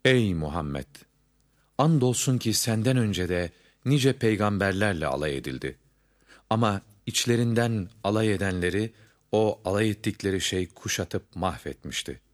Ey Muhammed! Andolsun ki senden önce de nice peygamberlerle alay edildi. Ama içlerinden alay edenleri o alay ettikleri şey kuşatıp mahvetmişti.